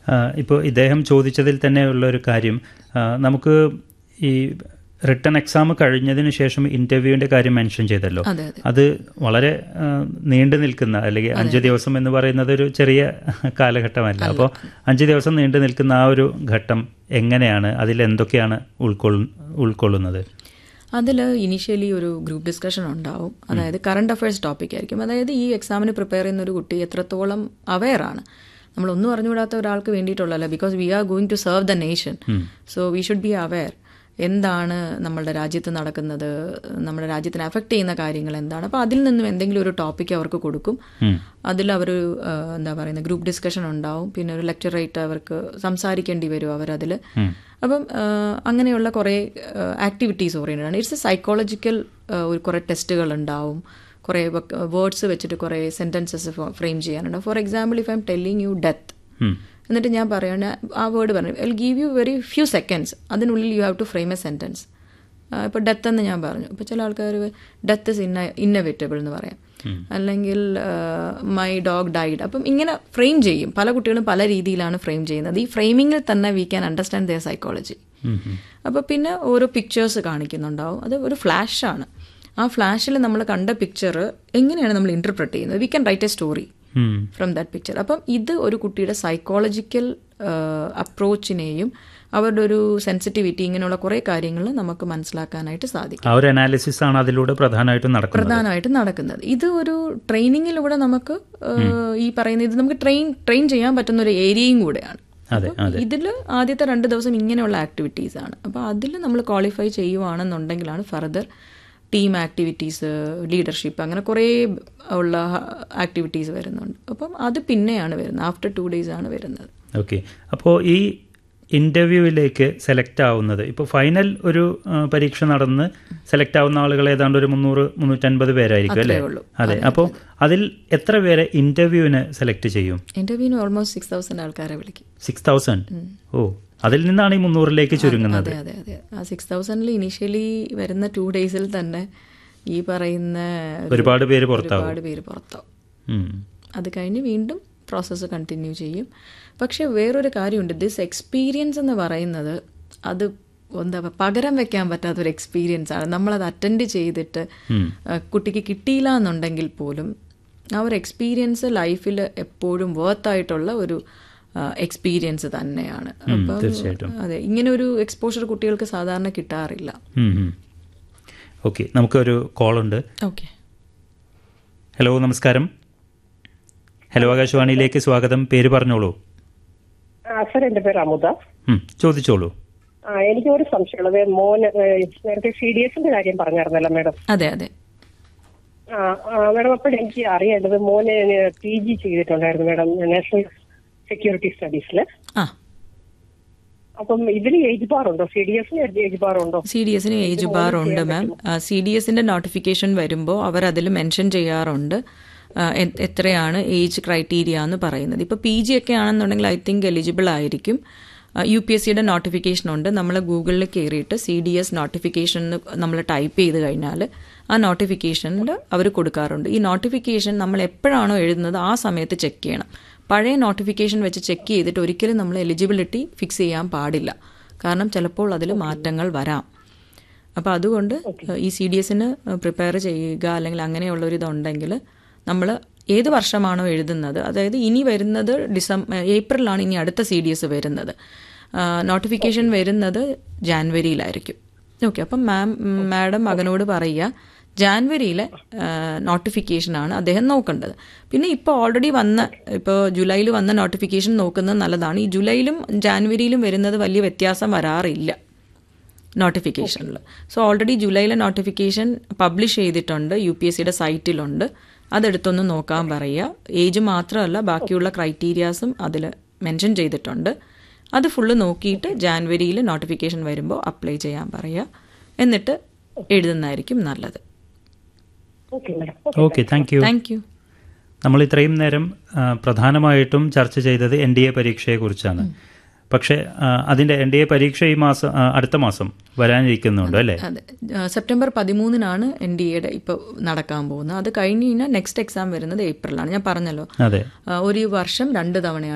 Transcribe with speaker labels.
Speaker 1: ഇപ്പോൾ ഇദ്ദേഹം ചോദിച്ചതിൽ തന്നെയുള്ള ഒരു കാര്യം, നമുക്ക് ഈ റിട്ടൺ എക്സാം കഴിഞ്ഞതിന് ശേഷം ഇൻ്റർവ്യൂവിൻ്റെ കാര്യം മെൻഷൻ ചെയ്തല്ലോ. അത് വളരെ നീണ്ടു നിൽക്കുന്ന, അല്ലെങ്കിൽ 5 ദിവസം എന്ന് പറയുന്നത് ഒരു ചെറിയ കാലഘട്ടമല്ല. അപ്പോൾ 5 ദിവസം നീണ്ടു നിൽക്കുന്ന ആ ഒരു ഘട്ടം എങ്ങനെയാണ്, അതിലെന്തൊക്കെയാണ് ഉൾക്കൊള്ളുന്നത്?
Speaker 2: അതിൽ ഇനീഷ്യലി ഒരു ഗ്രൂപ്പ് ഡിസ്കഷൻ ഉണ്ടാവും. അതായത് കറണ്ട് അഫയേഴ്സ് ടോപ്പിക് ആയിരിക്കും. അതായത് ഈ എക്സാമിന് പ്രിപ്പയർ ചെയ്യുന്ന ഒരു കുട്ടി എത്രത്തോളം അവെയറാണ്. നമ്മളൊന്നും അറിഞ്ഞുകൂടാത്ത ഒരാൾക്ക് വേണ്ടിയിട്ടുള്ളതല്ല. Because we are going to serve the nation. So we should be aware. എന്താണ് നമ്മളുടെ രാജ്യത്ത് നടക്കുന്നത്, നമ്മുടെ രാജ്യത്തിനെ അഫക്റ്റ് ചെയ്യുന്ന കാര്യങ്ങൾ എന്താണ്. അപ്പോൾ അതിൽ നിന്നും എന്തെങ്കിലും ഒരു ടോപ്പിക്ക് അവർക്ക് കൊടുക്കും. അതിൽ അവർ എന്താ പറയുന്നത്, ഗ്രൂപ്പ് ഡിസ്കഷൻ ഉണ്ടാവും. പിന്നെ ഒരു ലെക്ചറായിട്ട് അവർക്ക് സംസാരിക്കേണ്ടി വരും അവരതിൽ. അപ്പം അങ്ങനെയുള്ള കുറേ ആക്ടിവിറ്റീസ് ഓറിയൻറ്റഡ് ആണ്. ഇറ്റ്സ് എ സൈക്കോളജിക്കൽ ഒരു കുറേ ടെസ്റ്റുകൾ ഉണ്ടാവും. കുറേ വേർഡ്സ് വെച്ചിട്ട് കുറേ sentences frame ചെയ്യാനുണ്ടാവും. For example, if I M telling you death, എന്നിട്ട് ഞാൻ പറയുകയാണ് ആ വേർഡ് പറഞ്ഞു, I will give you very few seconds, അതിനുള്ളിൽ you have to frame A sentence. ഇപ്പോൾ ഡെത്ത് എന്ന് ഞാൻ പറഞ്ഞു. ഇപ്പോൾ ചില ആൾക്കാർ ഡെത്ത് ഇസ് ഇന്നവിറ്റബിൾ എന്ന് പറയാം, അല്ലെങ്കിൽ മൈ ഡോഗ് ഡൈഡ്. അപ്പം ഇങ്ങനെ ഫ്രെയിം ചെയ്യും. പല കുട്ടികളും പല രീതിയിലാണ് ഫ്രെയിം ചെയ്യുന്നത്. ഈ ഫ്രെയിമിങ്ങിൽ തന്നെ we can understand there psychology. അപ്പോൾ പിന്നെ ഓരോ പിക്ചേഴ്സ് കാണിക്കുന്നുണ്ടാവും. അത് ഒരു ഫ്ലാഷാണ്. ആ ഫ്ലാഷിൽ നമ്മൾ കണ്ട പിക്ചർ എങ്ങനെയാണ് നമ്മൾ ഇൻ്റർപ്രറ്റ് ചെയ്യുന്നത്. We can write a story from that picture. അപ്പം ഇത് ഒരു കുട്ടിയുടെ സൈക്കോളജിക്കൽ അപ്രോച്ചിനെയും അവരുടെ ഒരു സെൻസിറ്റിവിറ്റി, ഇങ്ങനെയുള്ള കുറേ കാര്യങ്ങൾ നമുക്ക് മനസ്സിലാക്കാനായിട്ട് സാധിക്കും.
Speaker 1: ആ ഒരു അനാലിസിസ് ആണ് അതിലൂടെ പ്രധാനമായിട്ടും
Speaker 2: നടക്കുന്നത്. ഇത് ഒരു ട്രെയിനിങ്ങിലൂടെ നമുക്ക് ഈ പറയുന്ന ഇത് നമുക്ക് ട്രെയിൻ ചെയ്യാൻ പറ്റുന്ന ഒരു ഏരിയയും കൂടെയാണ്. ഇതിൽ ആദ്യത്തെ 2 ദിവസം ഇങ്ങനെയുള്ള ആക്ടിവിറ്റീസ് ആണ്. അപ്പോൾ അതിൽ നമ്മൾ qualify ചെയ്യുവാണെന്നുണ്ടെങ്കിലാണ് further team activities, leadership, അങ്ങനെ കുറേ ഉള്ള ആക്ടിവിറ്റീസ് വരുന്നുണ്ട്. അപ്പം അത് പിന്നെയാണ് വരുന്നത്, ആഫ്റ്റർ 2 days ആണ് വരുന്നത്.
Speaker 1: ഓക്കെ. അപ്പോൾ ഈ ഇൻ്റർവ്യൂവിലേക്ക് സെലക്ട് ആവുന്നത്, ഇപ്പോൾ ഫൈനൽ ഒരു പരീക്ഷ നടന്ന് സെലക്ട് ആവുന്ന ആളുകൾ ഏതാണ്ട് ഒരു 300-350 പേരായിരിക്കും അല്ലേ? അതെ. അപ്പോൾ അതിൽ എത്ര പേരെ ഇൻ്റർവ്യൂവിന് സെലക്ട് ചെയ്യും?
Speaker 2: ഇൻ്റർവ്യൂവിന് ഓൾമോസ്റ്റ് 6000 ആൾക്കാരെ വിളിക്കും.
Speaker 1: 6000? ഓ, അതിൽ നിന്നാണ് ഈ 300ലേക്ക് ചുരുങ്ങുന്നത്.
Speaker 2: അതെ. ആ 6000 ഇനീഷ്യലി വരുന്ന 2 days തന്നെ ഈ പറയുന്ന
Speaker 1: ഒരുപാട് പേര് പുറത്താവും.
Speaker 2: അത് കഴിഞ്ഞ് വീണ്ടും പ്രോസസ്സ് കണ്ടിന്യൂ ചെയ്യും. പക്ഷെ വേറൊരു കാര്യമുണ്ട്, ദിസ് എക്സ്പീരിയൻസ് എന്ന് പറയുന്നത് അത് എന്താ പകരം വെക്കാൻ പറ്റാത്തൊരു എക്സ്പീരിയൻസ് ആണ്. നമ്മളത് അറ്റൻഡ് ചെയ്തിട്ട് കുട്ടിക്ക് കിട്ടിയില്ല എന്നുണ്ടെങ്കിൽ പോലും ആ ഒരു എക്സ്പീരിയൻസ് ലൈഫിൽ എപ്പോഴും വർത്തായിട്ടുള്ള ഒരു എക്സ്പീരിയൻസ് തന്നെയാണ്. അപ്പം അതെ, ഇങ്ങനെ ഒരു എക്സ്പോഷർ കുട്ടികൾക്ക് സാധാരണ കിട്ടാറില്ല.
Speaker 1: ഓക്കെ, നമുക്കൊരു കോളുണ്ട്.
Speaker 2: ഓക്കെ.
Speaker 1: ഹലോ, നമസ്കാരം. ഹലോ, ആകാശവാണിയിലേക്ക് സ്വാഗതം. പേര് പറഞ്ഞോളൂ.
Speaker 3: സർ, എന്റെ പേര് അമുദ.
Speaker 1: ചോദിച്ചോളൂ.
Speaker 3: എനിക്ക് ഒരു സംശയമുള്ളത്, മോന് നേരത്തെ CDSന്റെ കാര്യം പറഞ്ഞായിരുന്നല്ലോ മാഡം?
Speaker 2: അതെ.
Speaker 3: മാഡം, അപ്പോൾ എനിക്ക് അറിയേണ്ടത്, മോന് PG ചെയ്തിട്ടുണ്ടായിരുന്നു മാഡം, നാഷണൽ സെക്യൂരിറ്റി സ്റ്റഡീസിൽ. അപ്പം ഇതിന് ഏജ് ബാർ ഉണ്ടോ? CDSന് ഏജ് ബാർ ഉണ്ടോ?
Speaker 2: CDSന് ഏജ് ബാർ ഉണ്ട് മാം. CDSന്റെ നോട്ടിഫിക്കേഷൻ വരുമ്പോൾ അവർ അതിൽ മെൻഷൻ ചെയ്യാറുണ്ട് എത്രയാണ് ഏജ് ക്രൈറ്റീരിയ എന്ന് പറയുന്നത്. ഇപ്പോൾ PG ഒക്കെ ആണെന്നുണ്ടെങ്കിൽ ഐ തിങ്ക് എലിജിബിൾ ആയിരിക്കും. UPSCയുടെ നോട്ടിഫിക്കേഷൻ ഉണ്ട്. നമ്മൾ ഗൂഗിളിൽ കയറിയിട്ട് CDS നോട്ടിഫിക്കേഷൻ നമ്മൾ ടൈപ്പ് ചെയ്ത് കഴിഞ്ഞാൽ ആ നോട്ടിഫിക്കേഷനിൽ അവർ കൊടുക്കാറുണ്ട്. ഈ നോട്ടിഫിക്കേഷൻ നമ്മൾ എപ്പോഴാണോ എഴുതുന്നത് ആ സമയത്ത് ചെക്ക് ചെയ്യണം. പഴയ നോട്ടിഫിക്കേഷൻ വെച്ച് ചെക്ക് ചെയ്തിട്ട് ഒരിക്കലും നമ്മൾ എലിജിബിലിറ്റി ഫിക്സ് ചെയ്യാൻ പാടില്ല. കാരണം ചിലപ്പോൾ അതിൽ മാറ്റങ്ങൾ വരാം. അപ്പോൾ അതുകൊണ്ട് ഈ CDSന് പ്രിപ്പയർ ചെയ്യുക, അല്ലെങ്കിൽ അങ്ങനെയുള്ളൊരിതുണ്ടെങ്കിൽ നമ്മൾ ഏത് വർഷമാണോ എഴുതുന്നത്, അതായത് ഇനി വരുന്നത് ഏപ്രിലാണ് ഇനി അടുത്ത CDS വരുന്നത്, നോട്ടിഫിക്കേഷൻ വരുന്നത് ജാനുവരിയിലായിരിക്കും. ഓക്കെ. അപ്പം മാഡം മകനോട് പറയുക, ജാനുവരിയിലെ നോട്ടിഫിക്കേഷനാണ് അദ്ദേഹം നോക്കേണ്ടത്. പിന്നെ ഇപ്പോൾ ഓൾറെഡി ഇപ്പോൾ ജൂലൈയിൽ വന്ന നോട്ടിഫിക്കേഷൻ നോക്കുന്നത് നല്ലതാണ്. ഈ ജൂലൈയിലും ജാനുവരിയിലും വരുന്നത് വലിയ വ്യത്യാസം വരാറില്ല നോട്ടിഫിക്കേഷനിൽ. സോ ഓൾറെഡി ജൂലൈയിലെ നോട്ടിഫിക്കേഷൻ പബ്ലിഷ് ചെയ്തിട്ടുണ്ട്, UPSCയുടെ സൈറ്റിലുണ്ട്. അതെടുത്തൊന്ന് നോക്കാൻ പറയുക. ഏജ് മാത്രമല്ല, ബാക്കിയുള്ള ക്രൈറ്റീരിയാസും അതിൽ മെൻഷൻ ചെയ്തിട്ടുണ്ട്. അത് ഫുള്ള് നോക്കിയിട്ട് ജാനുവരിയിൽ നോട്ടിഫിക്കേഷൻ വരുമ്പോൾ അപ്ലൈ ചെയ്യാൻ പറയുക. എന്നിട്ട് എഴുതുന്നതായിരിക്കും നല്ലത്.
Speaker 1: Okay, thank you. നമ്മൾ ഇത്രയും നേരം പ്രധാനമായിട്ടും ചർച്ച ചെയ്തത് NDA പരീക്ഷയെക്കുറിച്ചാണ്. പക്ഷേ അതിൻ്റെ NDA പരീക്ഷ ഈ മാസം, അടുത്ത മാസം വരാനിരിക്കുന്നുണ്ട് അല്ലേ?
Speaker 2: അതെ, സെപ്റ്റംബർ 13 NDAയുടെ ഇപ്പോൾ നടക്കാൻ പോകുന്നത്. അത് കഴിഞ്ഞ് കഴിഞ്ഞാൽ നെക്സ്റ്റ് എക്സാം വരുന്നത് ഏപ്രിലാണ്. ഞാൻ പറഞ്ഞല്ലോ, ഒരു വർഷം 2 തവണയാണ്